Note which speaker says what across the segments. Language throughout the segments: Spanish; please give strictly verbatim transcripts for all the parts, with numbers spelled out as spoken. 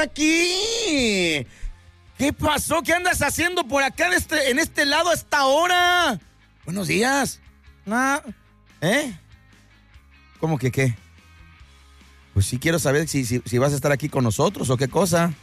Speaker 1: está aquí. ¿Qué pasó? ¿Qué andas haciendo por acá en este, en este lado a esta hora? Buenos días. Ah, ¿eh? ¿Cómo que qué? Pues sí quiero saber si, si, si vas a estar aquí con nosotros o qué cosa.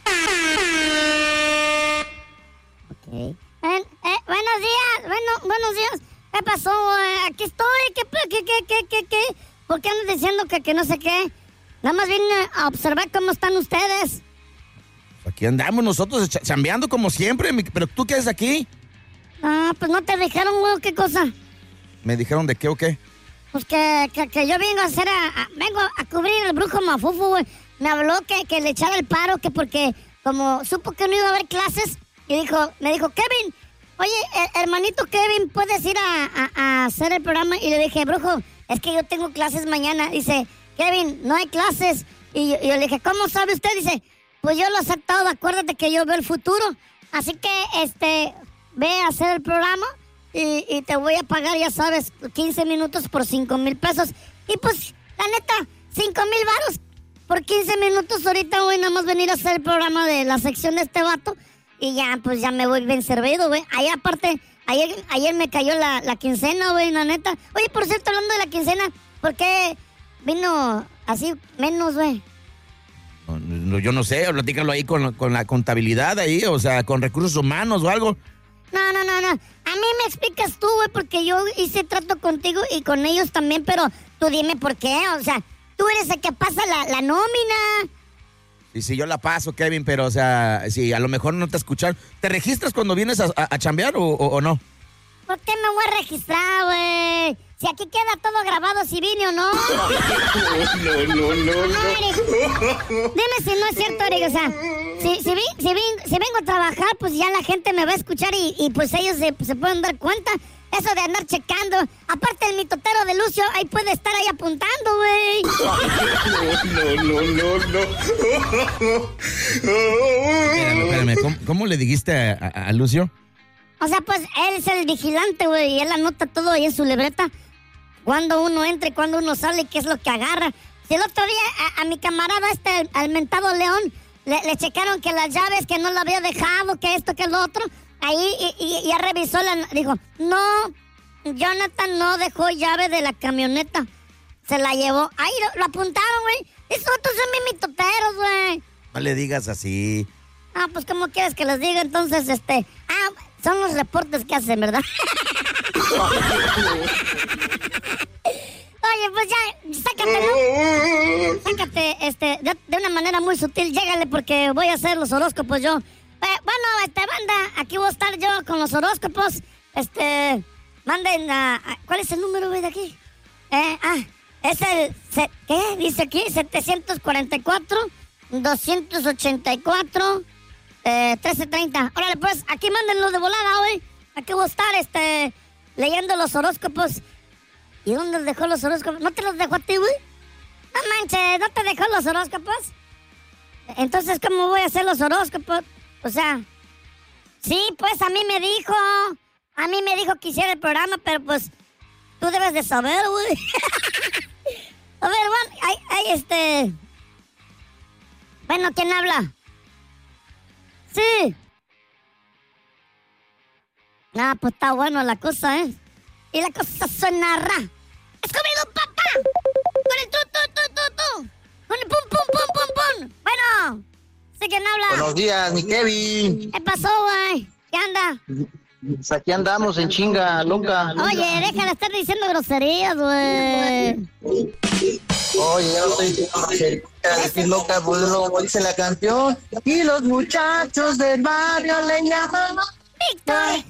Speaker 2: Okay. Eh, eh, buenos días, bueno, buenos días. ¿Qué pasó? Eh, aquí estoy. ¿Qué, qué, qué, qué, qué, qué? ¿Por qué andas diciendo que, que no sé qué? Nada más vine a observar cómo están ustedes.
Speaker 1: Aquí andamos nosotros ch- chambeando como siempre, mi- pero ¿tú qué haces aquí?
Speaker 2: Ah, pues no te dijeron, güey, ¿qué cosa?
Speaker 1: ¿Me dijeron de qué o qué?
Speaker 2: Pues que, que, que yo vengo a hacer, a, a- vengo a cubrir el brujo Mafufu, güey. Me habló que, que le echara el paro, que porque como supo que no iba a haber clases, y dijo, me dijo, Kevin, oye, her- hermanito Kevin, ¿puedes ir a, a- a hacer el programa? Y le dije, brujo, es que yo tengo clases mañana. Dice, Kevin, no hay clases. Y yo, y yo le dije, ¿cómo sabe usted? Dice, pues yo lo he aceptado, acuérdate que yo veo el futuro. Así que, este, ve a hacer el programa y, y te voy a pagar, ya sabes, quince minutos por cinco mil pesos. Y pues, la neta, cinco mil varos por quince minutos. Ahorita voy nada más venir a hacer el programa de la sección de este vato. Y ya, pues ya me voy bien servido, güey. Ahí aparte, ayer, ayer me cayó la, la quincena, güey, la neta. Oye, por cierto, hablando de la quincena, ¿por qué vino así menos, güey?
Speaker 1: No, no, yo no sé, platícalo ahí con, con la contabilidad ahí, o sea, con recursos humanos o algo.
Speaker 2: No, no, no, no. A mí me explicas tú, güey, porque yo hice trato contigo y con ellos también, pero tú dime por qué, o sea, tú eres el que pasa la, la nómina.
Speaker 1: Sí, sí, yo la paso, Kevin, pero, o sea, sí, a lo mejor no te escucharon. ¿Te registras cuando vienes a, a, a chambear o, o, o no?
Speaker 2: ¿Por qué me voy a registrar, güey? Si aquí queda todo grabado, si vine o no.
Speaker 3: No, no, no, no.
Speaker 2: Dime si no es cierto, Eric, o sea, si, si, vi, si, vi, si vengo a trabajar, pues ya la gente me va a escuchar y, y pues ellos se, se pueden dar cuenta. Eso de andar checando. Aparte el mitotero de Lucio, ahí puede estar ahí apuntando, güey.
Speaker 3: No, no, no, no.
Speaker 1: Espérame, espérame, ¿cómo, cómo le dijiste a, a, a Lucio?
Speaker 2: O sea, pues él es el vigilante, güey, y él anota todo ahí en su libreta. Cuando uno entra y cuando uno sale, qué es lo que agarra. Si el otro día a, a mi camarada este, al mentado León, le, le checaron que las llaves, que no lo había dejado, que esto, que lo otro. Ahí y, y, ya revisó, la, dijo, no, Jonathan no dejó llave de la camioneta. Se la llevó. Ahí lo, lo apuntaron, güey. Esos otros son mis mitoteros, güey.
Speaker 1: No le digas así.
Speaker 2: Ah, pues, ¿cómo quieres que les diga? Entonces, este... Ah, son los reportes que hacen, ¿verdad? Oye, pues ya, sácate, ¿no? Sácate, este, de, de una manera muy sutil, llégale porque voy a hacer los horóscopos yo. Eh, bueno, este, banda, aquí voy a estar yo con los horóscopos. Este, manden a... a ¿cuál es el número, güey, de aquí? Eh, ah, es el... Se, ¿qué? Dice aquí, setecientos cuarenta y cuatro, doscientos ochenta y cuatro, eh, trece treinta. Órale, pues, aquí mándenlo de volada, güey. Aquí voy a estar, este, leyendo los horóscopos. ¿Y dónde dejó los horóscopos? ¿No te los dejó a ti, güey? No manches, ¿no te dejó los horóscopos? Entonces, ¿cómo voy a hacer los horóscopos? O sea, sí, pues a mí me dijo, a mí me dijo que hiciera el programa, pero pues tú debes de saber, güey. A ver, bueno, hay, hay este... Bueno, ¿quién habla? Sí. Ah, pues está bueno la cosa, ¿eh? Y la cosa suena ra. ¡Escobido, papá! Con el tu, tu, tu, tu, tu. Con el pum, pum, pum, pum, pum. Bueno, ¿sí quién habla?
Speaker 4: Buenos días, mi Kevin.
Speaker 2: ¿Qué pasó, güey? ¿Qué anda?
Speaker 4: Pues aquí andamos en chinga, loca.
Speaker 2: Oye, deja de estar diciendo groserías, güey.
Speaker 4: Oye, ya no estoy diciendo groserías, decir loca, pues como dice la canción. Y los muchachos del barrio le llaman
Speaker 2: Víctor.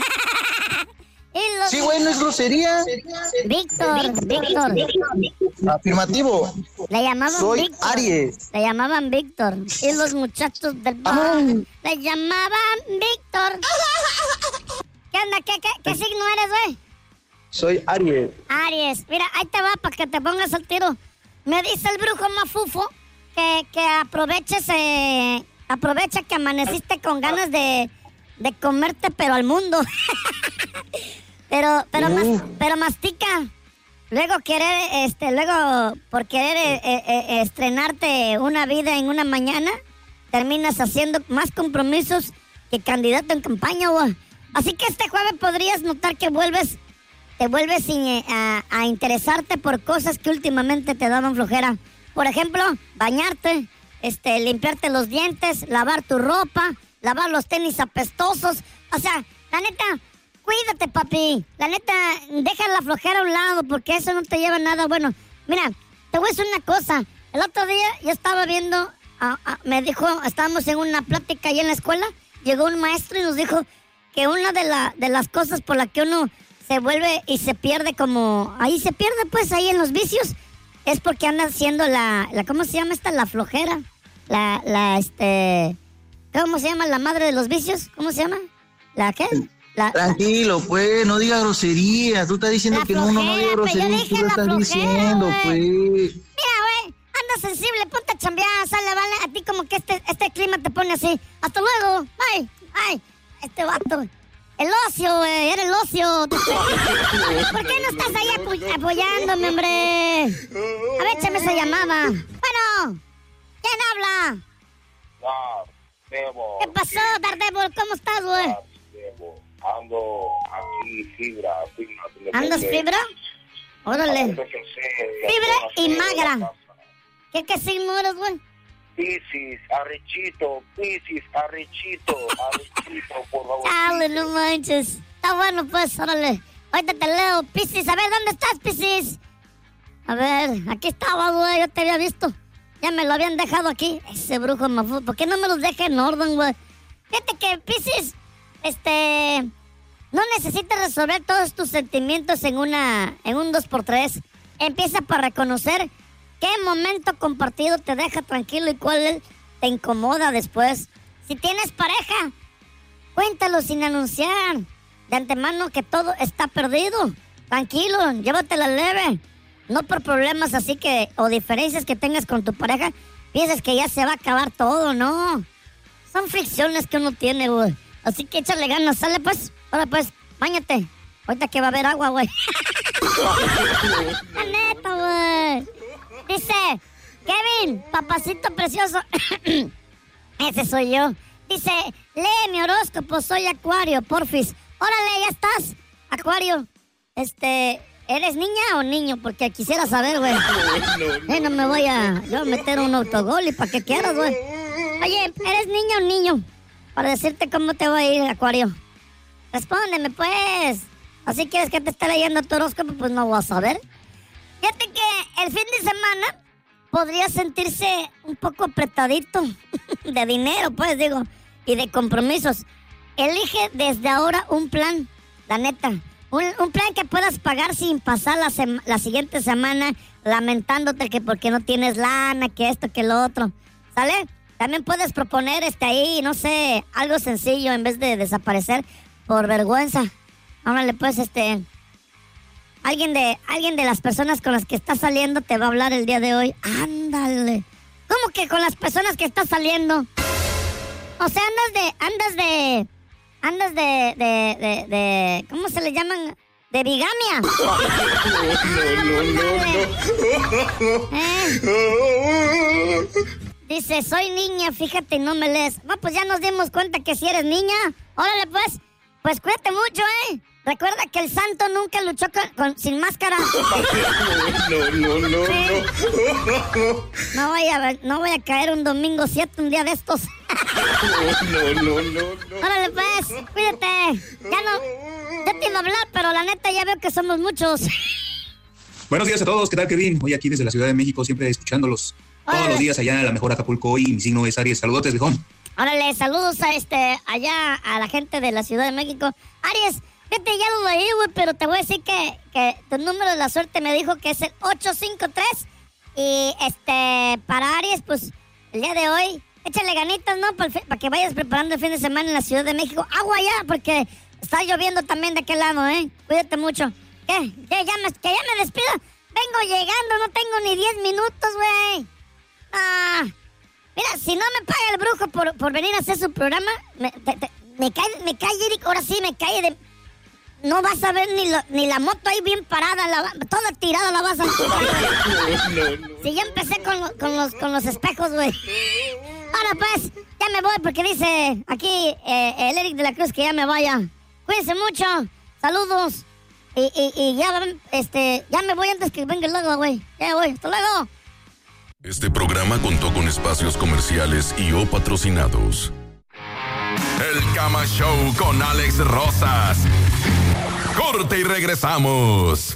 Speaker 4: Sí, güey, no es grosería.
Speaker 2: Víctor, Víctor.
Speaker 4: Afirmativo.
Speaker 2: Le llamaban
Speaker 4: Soy
Speaker 2: Víctor.
Speaker 4: Aries.
Speaker 2: Le llamaban Víctor. Y los muchachos del bar le llamaban Víctor. ¿Qué onda? ¿Qué, qué, qué signo eres, güey?
Speaker 4: Soy Aries.
Speaker 2: Aries. Mira, ahí te va para que te pongas al tiro. Me dice el brujo Mafufo que, que aproveches, eh, aprovecha que amaneciste con ganas de, de comerte, pero al mundo. pero, pero,
Speaker 4: Uh.
Speaker 2: mas, pero mastica. Luego querer, este, luego por querer eh, eh, eh, estrenarte una vida en una mañana, terminas haciendo más compromisos que candidato en campaña, güey. Así que este jueves podrías notar que vuelves, te vuelves in, a, a interesarte por cosas que últimamente te daban flojera. Por ejemplo, bañarte, este, limpiarte los dientes, lavar tu ropa, lavar los tenis apestosos. O sea, la neta, cuídate, papi. La neta, deja la flojera a un lado porque eso no te lleva a nada bueno. Mira, te voy a decir una cosa. El otro día yo estaba viendo, a, a, me dijo, estábamos en una plática ahí en la escuela, llegó un maestro y nos dijo que una de, la, de las cosas por la que uno se vuelve y se pierde como, ahí se pierde pues ahí en los vicios, es porque anda haciendo la, la ¿cómo se llama esta? La flojera, la, la, este, ¿cómo se llama la madre de los vicios? ¿Cómo se llama? ¿La qué? La,
Speaker 4: Tranquilo, pues, no digas groserías. Tú estás diciendo
Speaker 2: la
Speaker 4: que no, no, no digas groserías. Tú lo estás flojera, diciendo,
Speaker 2: wey.
Speaker 4: pues.
Speaker 2: Mira, güey, anda sensible, ponte a chambear, sale, vale. A ti como que este, este clima te pone así. Hasta luego, bye, bye. Este vato. El ocio, güey, era el ocio. ¿Por qué no estás ahí apoy- apoyándome, hombre? A ver, échame esa llamada. Bueno, ¿quién habla?
Speaker 5: Debo.
Speaker 2: ¿Qué pasó, Daredevil? ¿Cómo estás, güey?
Speaker 5: Ando aquí, fibra, fibra.
Speaker 2: ¿Andas fibra? Órale. Fibra y magra. ¿Qué, qué signo eres, güey?
Speaker 5: Piscis, arrechito, Piscis, arrechito, arrechito, por favor.
Speaker 2: Dale, no manches. Está bueno, pues, órale. Ahorita te leo. Piscis, a ver, ¿dónde estás, Piscis? A ver, aquí estaba, güey. Yo te había visto. Ya me lo habían dejado aquí. Ese brujo mafú. ¿Por qué no me los deja en orden, güey? Fíjate que, Piscis, este... no necesitas resolver todos tus sentimientos en una... en un dos por tres. Empieza por reconocer qué momento compartido te deja tranquilo y cuál te incomoda después. Si tienes pareja, cuéntalo sin anunciar de antemano que todo está perdido. Tranquilo, llévatela leve. No por problemas así que o diferencias que tengas con tu pareja, piensas que ya se va a acabar todo, no. Son fricciones que uno tiene, güey. Así que échale ganas, sale pues. Ahora pues, báñate. Ahorita que va a haber agua, güey. La neta, güey. Dice, Kevin, papacito precioso. Ese soy yo. Dice, lee mi horóscopo, soy Acuario, porfis. Órale, ya estás, Acuario. Este, ¿eres niña o niño? Porque quisiera saber, güey. Eh, no me voy a yo a meter un autogol y para que quieras, güey. Oye, ¿eres niña o niño? Para decirte cómo te va a ir, Acuario. Respóndeme, pues. ¿Así quieres que te esté leyendo tu horóscopo? Pues no voy a saber. Fíjate que el fin de semana podría sentirse un poco apretadito de dinero, pues, digo, y de compromisos. Elige desde ahora un plan, la neta. Un, un plan que puedas pagar sin pasar la, sema, la siguiente semana lamentándote que porque no tienes lana, que esto, que lo otro. ¿Sale? También puedes proponer este ahí, no sé, algo sencillo en vez de desaparecer por vergüenza. Órale, pues, este... Alguien de, alguien de las personas con las que estás saliendo te va a hablar el día de hoy. Ándale. ¿Cómo que con las personas que estás saliendo? O sea, andas de... Andas de... Andas de... De... De... de ¿cómo se le llaman? De bigamia.
Speaker 3: No, no, no, no.
Speaker 2: ¿Eh? Dice, soy niña, fíjate, no me lees. No, pues ya nos dimos cuenta que si eres niña. Órale, pues. Pues cuídate mucho, ¿eh? Recuerda que el santo nunca luchó con, con, sin máscara.
Speaker 3: No, no, no,
Speaker 2: Sí.
Speaker 3: no.
Speaker 2: No voy a, no voy a caer un domingo siete, un día de estos.
Speaker 3: No, no, no, no.
Speaker 2: Órale, pues, cuídate. Ya no, ya te iba a hablar, pero la neta ya veo que somos muchos.
Speaker 6: Buenos días a todos, ¿qué tal, Kevin? Hoy aquí desde la Ciudad de México, siempre escuchándolos todos
Speaker 2: Órale.
Speaker 6: los días allá en la mejor Acapulco. Hoy mi signo es Aries. Saludotes, viejón.
Speaker 2: Órale, saludos a este, allá a la gente de la Ciudad de México. Aries, fíjate, ya lo leí, güey, pero te voy a decir que, que tu número de la suerte me dijo que es el ocho cinco tres. Y este, para Aries, pues, el día de hoy, échale ganitas, ¿no? Para, para que vayas preparando el fin de semana en la Ciudad de México. Agua ya, porque está lloviendo también de aquel lado, ¿eh? Cuídate mucho. ¿Qué? ¿Qué? ¿Ya me, ¿Que ya me despido? Vengo llegando, no tengo ni diez minutos, güey. Ah... Mira, si no me paga el brujo por, por venir a hacer su programa, me, te, te, me cae, me cae, Eric, ahora sí me cae de... No vas a ver ni, lo, ni la moto ahí bien parada, la, toda tirada la vas a...
Speaker 3: No, no, no.
Speaker 2: Si ya empecé con, lo, con, los, con los espejos, güey. Ahora pues, ya me voy porque dice aquí eh, el Eric de la Cruz que ya me vaya. Cuídense mucho, saludos. Y, y, y ya, este, ya me voy antes que venga el lago, güey. Ya me voy, hasta luego.
Speaker 7: Este programa contó con espacios comerciales y o patrocinados. El Cama Show con Alex Rosas. Corte y regresamos.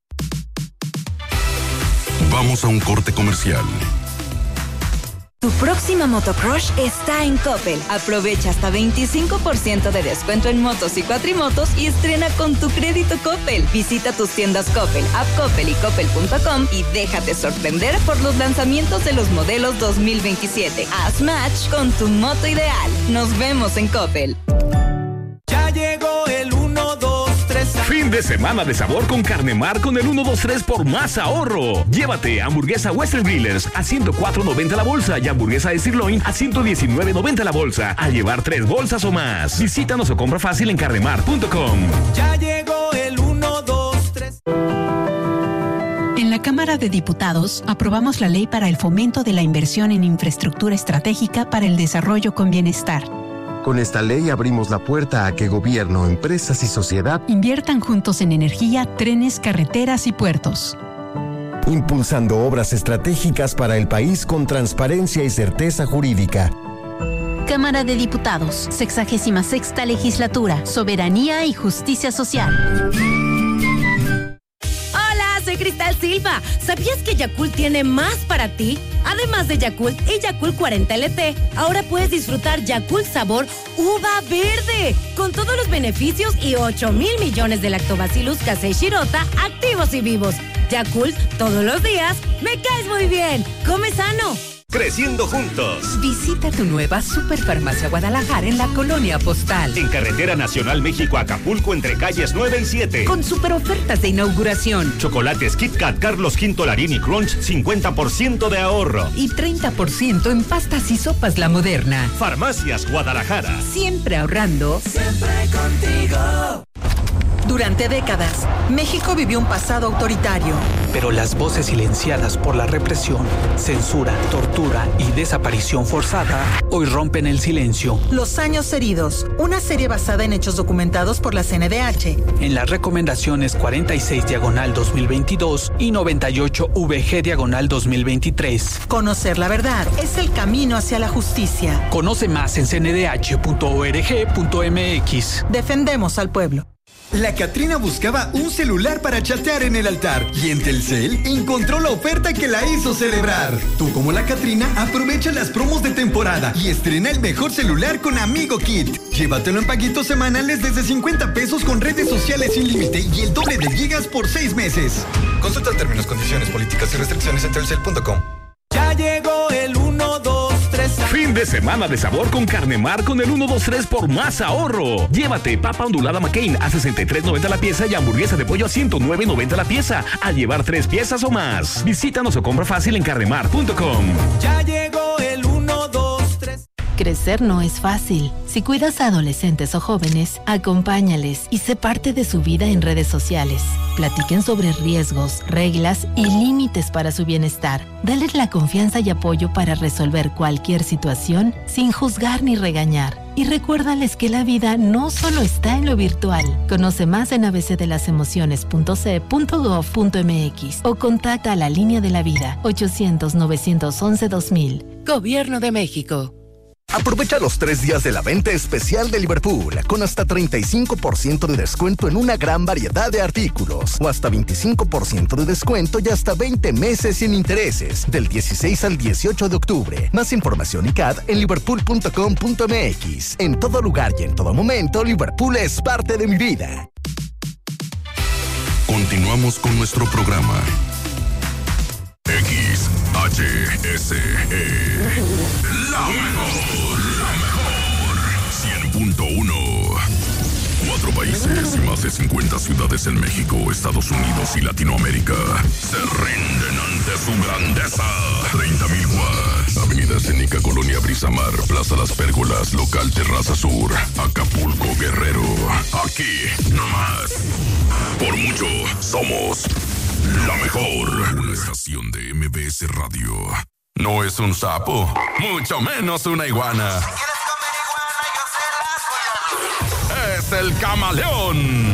Speaker 7: Vamos a un corte comercial.
Speaker 8: Tu próxima motocrush está en Coppel. Aprovecha hasta veinticinco por ciento de descuento en motos y cuatrimotos y estrena con tu crédito Coppel. Visita tus tiendas Coppel, App Coppel y Coppel punto com y déjate sorprender por los lanzamientos de los modelos dos mil veintisiete. Haz match con tu moto ideal. Nos vemos en Coppel.
Speaker 9: Ya llegó el uno, dos, tres.
Speaker 10: Fin de semana de sabor con Carnemar con el uno dos tres por más ahorro. Llévate hamburguesa Western Grillers a ciento cuatro noventa la bolsa y hamburguesa de sirloin a ciento diecinueve noventa la bolsa. Al llevar tres bolsas o más. Visítanos o compra fácil en carnemar punto com.
Speaker 9: Ya llegó el uno, dos, tres.
Speaker 11: En la Cámara de Diputados aprobamos la ley para el fomento de la inversión en infraestructura estratégica para el desarrollo con bienestar.
Speaker 12: Con esta ley abrimos la puerta a que gobierno, empresas y sociedad
Speaker 11: inviertan juntos en energía, trenes, carreteras y puertos.
Speaker 12: Impulsando obras estratégicas para el país con transparencia y certeza jurídica.
Speaker 11: Cámara de Diputados, sexagésima sexta legislatura, soberanía y justicia social.
Speaker 13: Soy Cristal Silva. ¿Sabías que Yakult tiene más para ti? Además de Yakult y Yakult cuarenta L T, ahora puedes disfrutar Yakult sabor uva verde, con todos los beneficios y ocho mil millones de lactobacillus casei shirota activos y vivos. Yakult, todos los días, me caes muy bien. Come sano.
Speaker 14: Creciendo juntos.
Speaker 15: Visita tu nueva Superfarmacia Guadalajara en la Colonia Postal.
Speaker 14: En Carretera Nacional México-Acapulco entre calles nueve y siete.
Speaker 15: Con super ofertas de inauguración.
Speaker 14: Chocolates Kit Kat Carlos Quinto Larini Crunch, cincuenta por ciento de ahorro.
Speaker 15: Y treinta por ciento en pastas y sopas La Moderna.
Speaker 14: Farmacias Guadalajara.
Speaker 15: Siempre ahorrando.
Speaker 9: Siempre contigo.
Speaker 16: Durante décadas, México vivió un pasado autoritario.
Speaker 17: Pero las voces silenciadas por la represión, censura, tortura y desaparición forzada hoy rompen el silencio.
Speaker 16: Los años heridos, una serie basada en hechos documentados por la C N D H.
Speaker 17: En las recomendaciones cuarenta y seis diagonal dos mil veintidós y noventa y ocho V G diagonal dos mil veintitrés.
Speaker 16: Conocer la verdad es el camino hacia la justicia.
Speaker 17: Conoce más en c n d h punto org punto m x.
Speaker 16: Defendemos al pueblo.
Speaker 18: La Catrina buscaba un celular para chatear en el altar y en Telcel encontró la oferta que la hizo celebrar. Tú, como la Catrina, aprovecha las promos de temporada y estrena el mejor celular con Amigo Kit. Llévatelo en paguitos semanales desde cincuenta pesos con redes sociales sin límite y el doble de gigas por seis meses. Consulta términos, condiciones, políticas y restricciones en telcel punto com.
Speaker 9: Ya llegó el uno, dos, tres.
Speaker 10: Fin de semana de sabor con Carnemar con el uno dos tres por más ahorro. Llévate papa ondulada McCain a sesenta y tres noventa la pieza y hamburguesa de pollo a ciento nueve noventa la pieza al llevar tres piezas o más. Visítanos o compra fácil en carnemar punto com.
Speaker 9: Ya llegó el uno, dos, tres.
Speaker 11: Crecer no es fácil. Si cuidas a adolescentes o jóvenes, acompáñales y sé parte de su vida en redes sociales. Platiquen sobre riesgos, reglas y límites para su bienestar. Dales la confianza y apoyo para resolver cualquier situación sin juzgar ni regañar. Y recuérdales que la vida no solo está en lo virtual. Conoce más en a b c de las emociones punto c punto gov punto m x o contacta a la línea de la vida ochocientos, novecientos once, dos mil.
Speaker 15: Gobierno de México.
Speaker 19: Aprovecha los tres días de la venta especial de Liverpool con hasta treinta y cinco por ciento de descuento en una gran variedad de artículos o hasta veinticinco por ciento de descuento y hasta veinte meses sin intereses del dieciséis al dieciocho de octubre. Más información y C A D en liverpool punto com punto m x. En todo lugar y en todo momento, Liverpool es parte de mi vida.
Speaker 7: Continuamos con nuestro programa. X H S E. La mejor, la mejor. cien punto uno. Cuatro países y más de cincuenta ciudades en México, Estados Unidos y Latinoamérica se rinden ante su grandeza. treinta mil watts. Avenida Escénica, Colonia Brisamar, Plaza Las Pérgolas, Local Terraza Sur, Acapulco, Guerrero. Aquí, nomás. Por mucho, somos la mejor. Una estación de M B S Radio. No es un sapo, mucho menos una iguana. Es el camaleón.